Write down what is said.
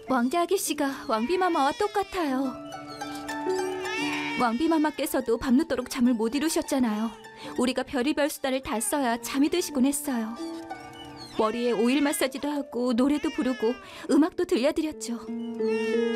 왕자 아기씨가 왕비마마와 똑같아요. 왕비마마께서도 밤늦도록 잠을 못 이루셨잖아요. 우리가 별의별 수단을 다 써야 잠이 드시곤 했어요. 머리에 오일 마사지도 하고 노래도 부르고 음악도 들려드렸죠.